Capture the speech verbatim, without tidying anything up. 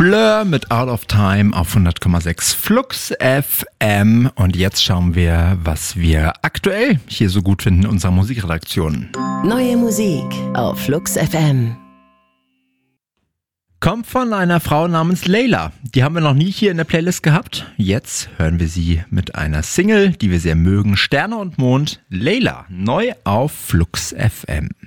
Blur mit Out of Time auf hundert Komma sechs Flux F M. Und jetzt schauen wir, was wir aktuell hier so gut finden in unserer Musikredaktion. Neue Musik auf Flux F M. Kommt von einer Frau namens Layla. Die haben wir noch nie hier in der Playlist gehabt. Jetzt hören wir sie mit einer Single, die wir sehr mögen. Sterne und Mond. Layla, neu auf Flux F M.